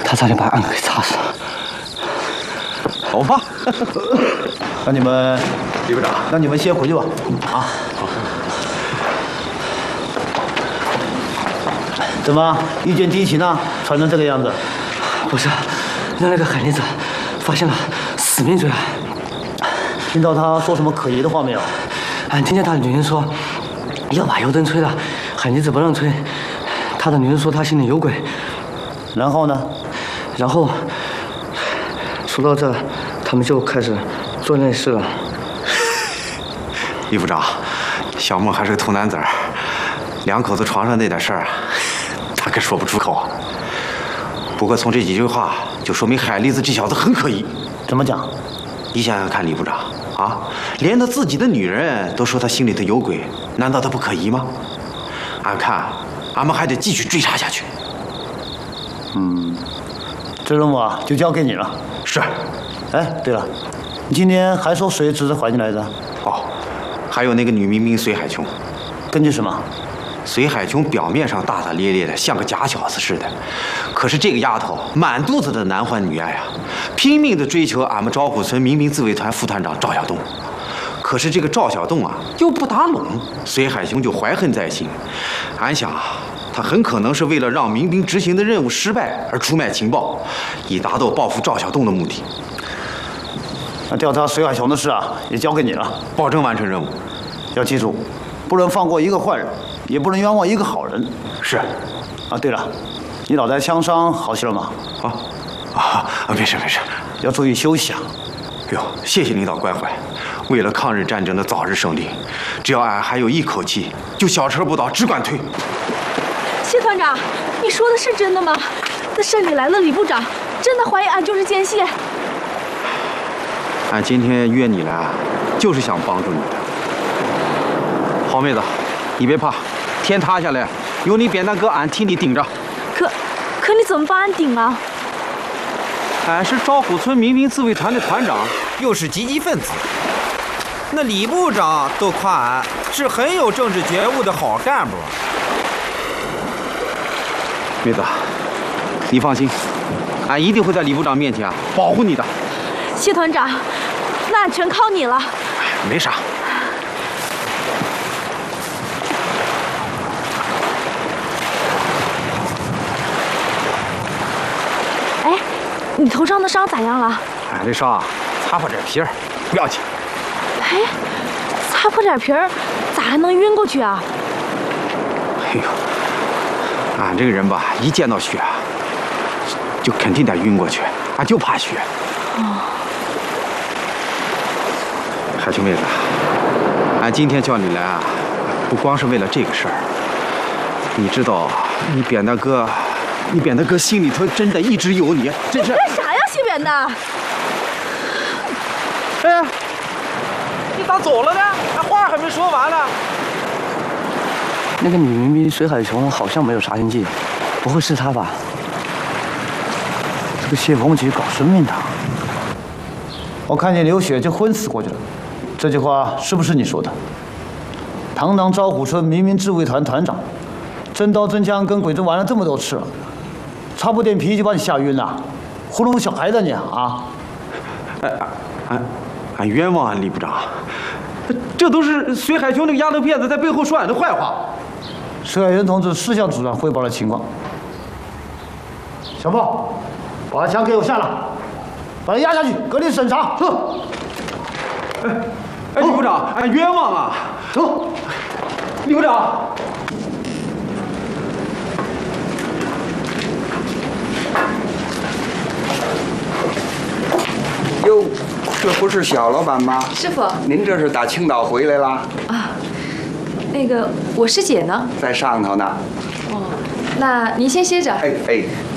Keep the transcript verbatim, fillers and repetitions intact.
他差点把案给查死了。 好吧， 那你们， 李部长， 那你们先回去吧。啊，好。怎么，遇见敌情呢？穿成这个样子？ 不是，让那个海妮子发现了死命追来。 听到他说什么可疑的话没有？ 俺听见他的女人说要把油灯吹了，海妮子不让吹。他的女人说他心里有鬼。 然后呢？ 然后说到这，他们就开始做那事了。 李部长，小孟还是个兔男子儿，两口子床上那点事儿啊，他可说不出口啊。不过从这几句话就说明海蛎子这小子很可疑。 怎么讲？ 你想想看，李部长啊，连他自己的女人都说他心里头有鬼，难道他不可疑吗？俺看，俺们还得继续追查下去。 嗯，这任务啊，就交给你了。 是。 哎，对了，你今天还说谁指着怀你来着？ 哦，还有那个女民兵隋海琼。 根据什么？ 隋海琼表面上大大咧咧的，像个假小子似的，可是这个丫头满肚子的男欢女爱啊，拼命的追求俺们招虎村民兵自卫团副团长赵小栋。可是这个赵小栋啊，又不打拢，隋海琼就怀恨在心。俺想啊，他很可能是为了让民兵执行的任务失败而出卖情报，以达到报复赵小栋的目的。 那调查隋海琼的事啊，也交给你了， 保证完成任务。 要记住，不能放过一个坏人，也不能冤枉一个好人。 是。 啊，对了，你脑袋枪伤好些了吗？ 啊啊啊！没事没事， 要注意休息啊。 哟，谢谢领导关怀。为了抗日战争的早日胜利，只要俺还有一口气，就小车不倒，只管推。 谢团长，你说的是真的吗？那山里来了李部长，真的怀疑俺就是奸细。 俺今天约你来啊，就是想帮助你的。好妹子，你别怕，天塌下来有你扁担哥俺替你顶着。 可，可你怎么帮俺顶啊？ 俺是招虎村民兵自卫团的团长， 又是积极分子。那李部长都夸俺是很有政治觉悟的好干部。 妹子，你放心，俺一定会在李部长面前啊保护你的。 谢团长，那俺全靠你了。 没啥。 哎，你头上的伤咋样了？ 俺这伤啊，擦破点皮儿，不要紧。 哎，擦破点皮儿，咋还能晕过去啊？ 哎呦，俺这个人吧，一见到血啊，就肯定得晕过去，俺就怕血。哦。海琼妹子，俺今天叫你来啊，不光是为了这个事儿。你知道，你扁担哥，你扁担哥心里头真的一直有你，真是。 你干啥呀，谢扁担？ 哎，你咋走了呢？那话还没说完呢。 那个女民兵隋海琼好像没有杀心计，不会是她吧？ 这个谢凤菊搞生命的，我看见流血就昏死过去了。这句话是不是你说的？堂堂招虎村民兵自卫团团长，真刀真枪跟鬼子玩了这么多次了，擦破点皮就把你吓晕了，糊弄小孩的你啊！ 哎，俺俺冤枉俺李部长，这都是隋海琼那个丫头片子在背后说俺的坏话。 佘海云同志是向组长汇报了情况。小孟，把枪给我下了，把他压下去，隔离审查。是。 哎哎，李部长，俺冤枉啊！ 走， 李部长。 哟，这不是小老板吗？ 师傅， 您这是打青岛回来啦？ 啊，那个我师姐呢？ 在上头呢。 哦，那您先歇着。 哎哎。